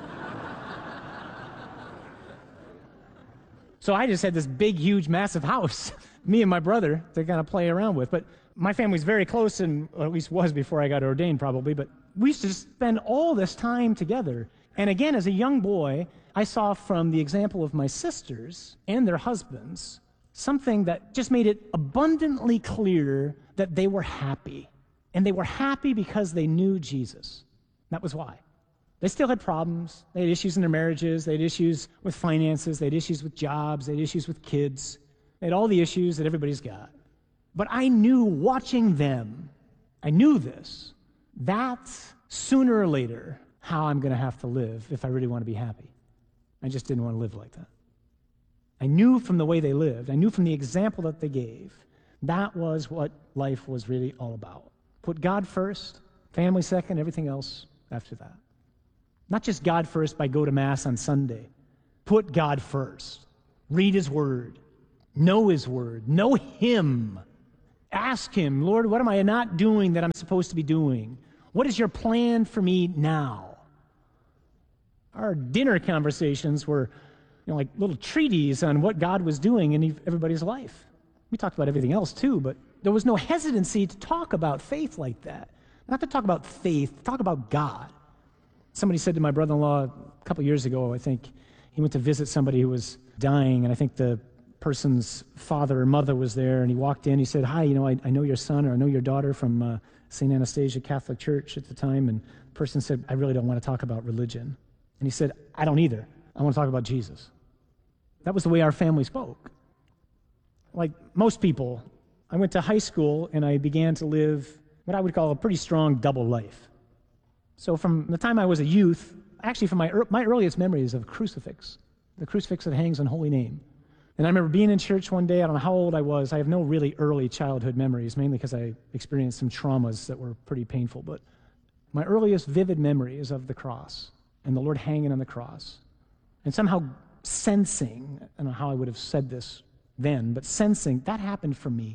So I just had this big, huge, massive house, me and my brother, to kind of play around with. But my family's very close, and or at least was before I got ordained probably, but we used to just spend all this time together. And again, as a young boy, I saw from the example of my sisters and their husbands something that just made it abundantly clear that they were happy. And they were happy because they knew Jesus. That was why. They still had problems. They had issues in their marriages. They had issues with finances. They had issues with jobs. They had issues with kids. They had all the issues that everybody's got. But I knew, watching them, I knew this. That's sooner or later how I'm going to have to live if I really want to be happy. I just didn't want to live like that. I knew from the way they lived, I knew from the example that they gave, that was what life was really all about. Put God first, family second, everything else after that. Not just God first by go to Mass on Sunday. Put God first. Read His Word. Know His Word. Know Him. Ask Him, Lord, what am I not doing that I'm supposed to be doing? What is your plan for me now? Our dinner conversations were like little treaties on what God was doing in everybody's life. We talked about everything else too, but there was no hesitancy to talk about faith like that. Not to talk about faith, to talk about God. Somebody said to my brother-in-law a couple years ago, I think, he went to visit somebody who was dying, and I think the person's father or mother was there, and he walked in, he said, hi, I know your son or I know your daughter from St. Anastasia Catholic Church at the time, and the person said, I really don't want to talk about religion. And he said, I don't either. I want to talk about Jesus. That was the way our family spoke. Like most people, I went to high school and I began to live what I would call a pretty strong double life. So from the time I was a youth, actually from my earliest memories of crucifix, the crucifix that hangs on Holy Name. And I remember being in church one day, I don't know how old I was. I have no really early childhood memories, mainly because I experienced some traumas that were pretty painful. But my earliest vivid memory is of the cross and the Lord hanging on the cross. And somehow sensing, I don't know how I would have said this then, but sensing, that happened for me.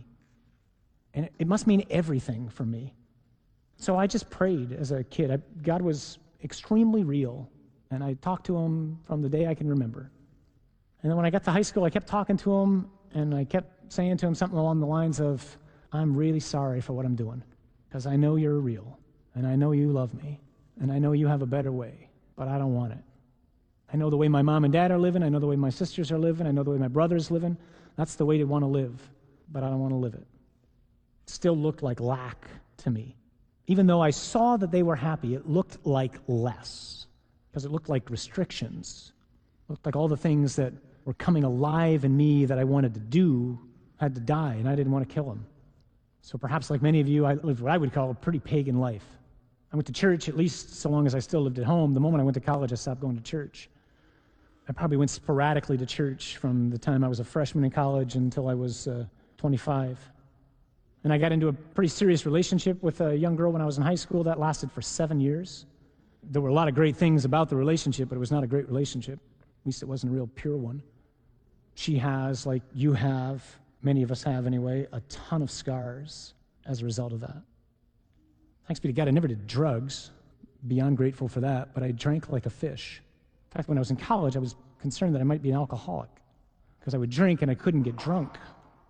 And it must mean everything for me. So I just prayed as a kid. God was extremely real, and I talked to Him from the day I can remember. And then when I got to high school, I kept talking to Him, and I kept saying to Him something along the lines of, I'm really sorry for what I'm doing, because I know you're real, and I know you love me, and I know you have a better way, but I don't want it. I know the way my mom and dad are living, I know the way my sisters are living, I know the way my brother's living. That's the way they want to live, but I don't want to live it. It still looked like lack to me. Even though I saw that they were happy, it looked like less, because it looked like restrictions. It looked like all the things that were coming alive in me that I wanted to do had to die, and I didn't want to kill them. So perhaps like many of you, I lived what I would call a pretty pagan life. I went to church at least so long as I still lived at home. The moment I went to college, I stopped going to church. I probably went sporadically to church from the time I was a freshman in college until I was 25. And I got into a pretty serious relationship with a young girl when I was in high school. That lasted for 7 years. There were a lot of great things about the relationship, but it was not a great relationship. At least it wasn't a real pure one. She has, like you have, many of us have anyway, a ton of scars as a result of that. Thanks be to God, I never did drugs. Beyond grateful for that, but I drank like a fish. In fact, when I was in college, I was concerned that I might be an alcoholic because I would drink and I couldn't get drunk.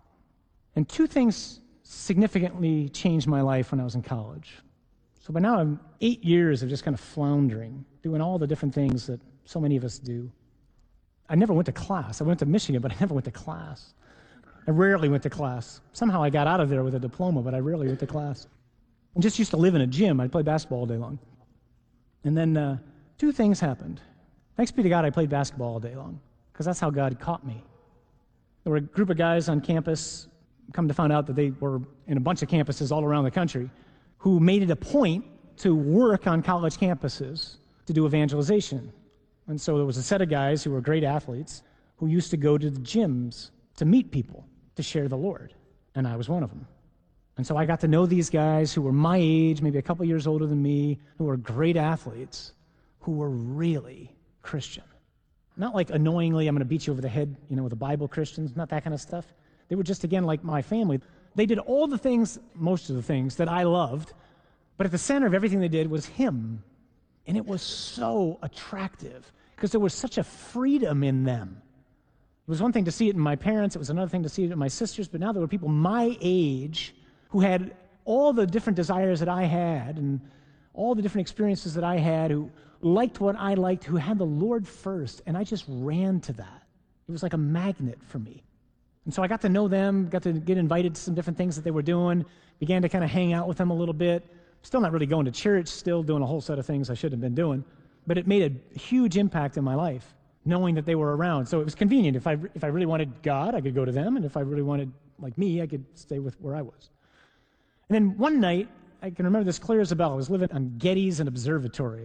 And two things significantly changed my life when I was in college. So by now, I'm 8 years of just kind of floundering, doing all the different things that so many of us do. I never went to class. I went to Michigan, but I never went to class. I rarely went to class. Somehow I got out of there with a diploma, but I rarely went to class. I just used to live in a gym. I'd play basketball all day long. And then two things happened. Thanks be to God, I played basketball all day long, because that's how God caught me. There were a group of guys on campus, come to find out that they were in a bunch of campuses all around the country, who made it a point to work on college campuses to do evangelization. And so there was a set of guys who were great athletes who used to go to the gyms to meet people, to share the Lord. And I was one of them. And so I got to know these guys who were my age, maybe a couple years older than me, who were great athletes, who were really Christian. Not like annoyingly, I'm going to beat you over the head, with the Bible Christians, not that kind of stuff. They were just, again, like my family. They did all the things, most of the things, that I loved, but at the center of everything they did was Him. And it was so attractive, because there was such a freedom in them. It was one thing to see it in my parents, it was another thing to see it in my sisters, but now there were people my age who had all the different desires that I had, and all the different experiences that I had, who liked what I liked, who had the Lord first, and I just ran to that. It was like a magnet for me. And so I got to know them, got to get invited to some different things that they were doing, began to kind of hang out with them a little bit. Still not really going to church, still doing a whole set of things I shouldn't have been doing. but it made a huge impact in my life, knowing that they were around. So it was convenient. If I really wanted God, I could go to them, and if I really wanted, like me, I could stay with where I was. And then one night, I can remember this clear as a bell. I was living on Getty's and Observatory,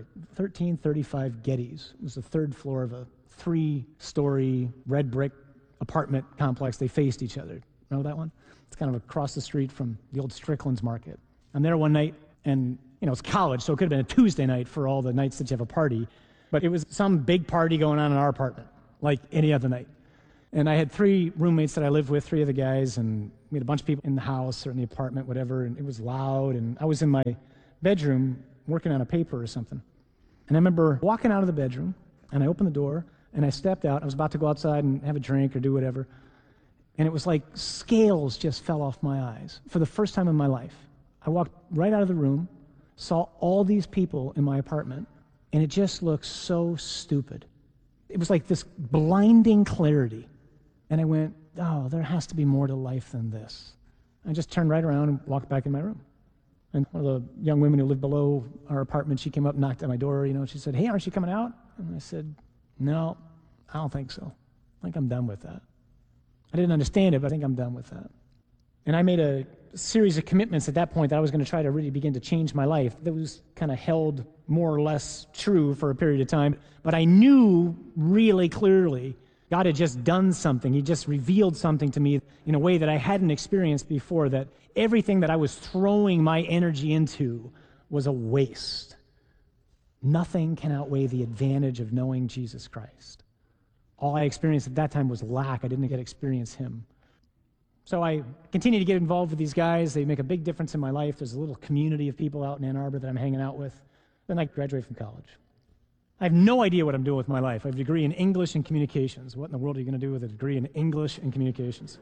1335 Getty's. It was the third floor of a 3-story red brick apartment complex. They faced each other. Know that one? It's kind of across the street from the old Strickland's Market. I'm there one night, and it's college, so it could have been a Tuesday night for all the nights that you have a party. But it was some big party going on in our apartment, like any other night. And I had 3 roommates that I lived with, 3 of the guys, and we had a bunch of people in the house or in the apartment, whatever, and it was loud, and I was in my bedroom working on a paper or something. And I remember walking out of the bedroom, and I opened the door, and I stepped out. I was about to go outside and have a drink or do whatever, and it was like scales just fell off my eyes for the first time in my life. I walked right out of the room, saw all these people in my apartment, and it just looked so stupid. It was like this blinding clarity. And I went, oh, there has to be more to life than this. I just turned right around and walked back in my room. And one of the young women who lived below our apartment, she came up, knocked at my door, she said, hey, aren't you coming out? And I said, no, I don't think so. I think I'm done with that. I didn't understand it, but I think I'm done with that. And I made a series of commitments at that point that I was going to try to really begin to change my life. That was kind of held more or less true for a period of time. But I knew really clearly God had just done something. He just revealed something to me in a way that I hadn't experienced before, that everything that I was throwing my energy into was a waste. Nothing can outweigh the advantage of knowing Jesus Christ. All I experienced at that time was lack. I didn't get to experience him. So I continue to get involved with these guys. They make a big difference in my life. There's a little community of people out in Ann Arbor that I'm hanging out with. Then I graduate from college. I have no idea what I'm doing with my life. I have a degree in English and communications. What in the world are you going to do with a degree in English and communications?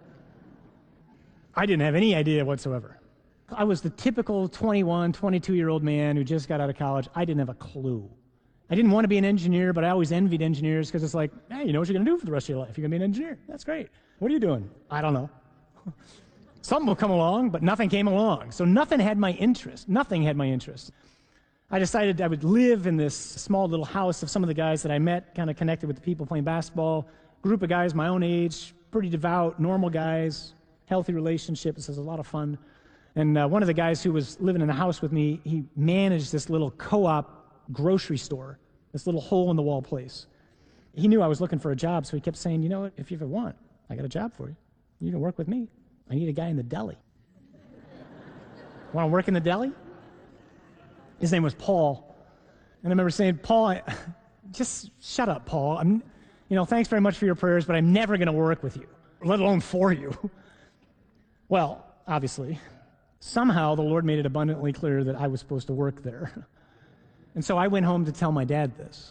I didn't have any idea whatsoever. I was the typical 21, 22-year-old man who just got out of college. I didn't have a clue. I didn't want to be an engineer, but I always envied engineers because it's like, hey, you know what you're going to do for the rest of your life. You're going to be an engineer. That's great. What are you doing? I don't know. Something will come along, but nothing came along. So nothing had my interest. Nothing had my interest. I decided I would live in this small little house of some of the guys that I met, kind of connected with the people playing basketball, group of guys my own age, pretty devout, normal guys, healthy relationships. It was a lot of fun. And one of the guys who was living in the house with me, he managed this little co-op grocery store, this little hole-in-the-wall place. He knew I was looking for a job, so he kept saying, you know what, if you ever want, I got a job for you. You can work with me. I need a guy in the deli. Want to work in the deli? His name was Paul. And I remember saying, Paul, just shut up, Paul. Thanks very much for your prayers, but I'm never going to work with you, let alone for you. Well, obviously, somehow the Lord made it abundantly clear that I was supposed to work there. And so I went home to tell my dad this.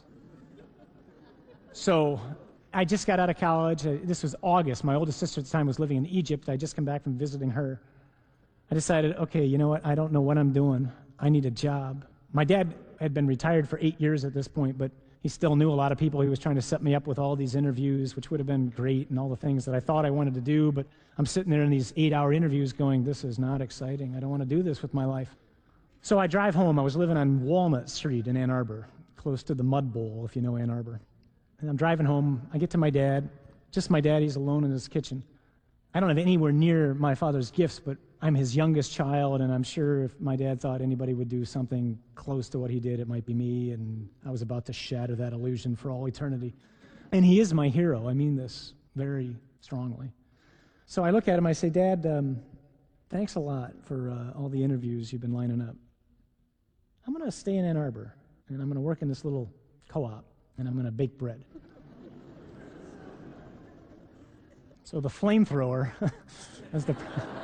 So I just got out of college. This was August. My oldest sister at the time was living in Egypt. I just come back from visiting her. I decided, okay, you know what? I don't know what I'm doing. I need a job. My dad had been retired for 8 years at this point, but he still knew a lot of people. He was trying to set me up with all these interviews, which would have been great, and all the things that I thought I wanted to do, but I'm sitting there in these 8-hour interviews going, this is not exciting. I don't want to do this with my life. So I drive home. I was living on Walnut Street in Ann Arbor, close to the Mud Bowl, if you know Ann Arbor. And I'm driving home. I get to my dad. Just my dad. He's alone in his kitchen. I don't have anywhere near my father's gifts, but I'm his youngest child, and I'm sure if my dad thought anybody would do something close to what he did, it might be me, and I was about to shatter that illusion for all eternity. And he is my hero. I mean this very strongly. So I look at him, I say, Dad, thanks a lot for all the interviews you've been lining up. I'm going to stay in Ann Arbor, and I'm going to work in this little co-op, and I'm going to bake bread. So the flamethrower, as the...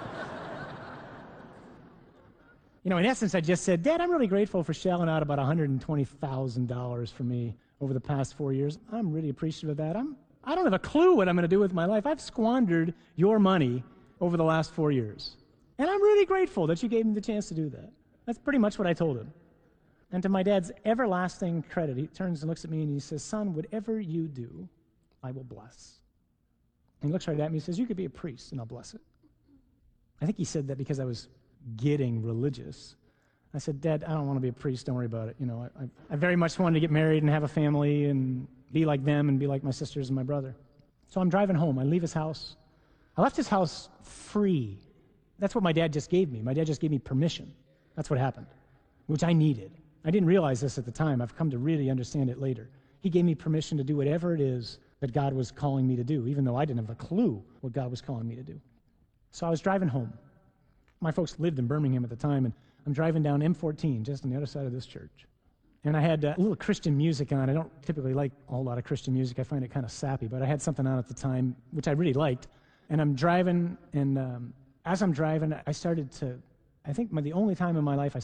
in essence, I just said, Dad, I'm really grateful for shelling out about $120,000 for me over the past 4 years. I'm really appreciative of that. I don't have a clue what I'm going to do with my life. I've squandered your money over the last 4 years. And I'm really grateful that you gave me the chance to do that. That's pretty much what I told him. And to my dad's everlasting credit, he turns and looks at me and he says, son, whatever you do, I will bless. And he looks right at me and says, you could be a priest and I'll bless it. I think he said that because I was getting religious. I said, Dad, I don't want to be a priest. Don't worry about it. I very much wanted to get married and have a family and be like them and be like my sisters and my brother. So I'm driving home. I leave his house. I left his house free. That's what my dad just gave me. My dad just gave me permission. That's what happened, which I needed. I didn't realize this at the time. I've come to really understand it later. He gave me permission to do whatever it is that God was calling me to do, even though I didn't have a clue what God was calling me to do. So I was driving home. My folks lived in Birmingham at the time, and I'm driving down M14, just on the other side of this church. And I had a little Christian music on. I don't typically like a whole lot of Christian music. I find it kind of sappy, but I had something on at the time, which I really liked. And I'm driving, and as I'm driving, I started to, I think the only time in my life I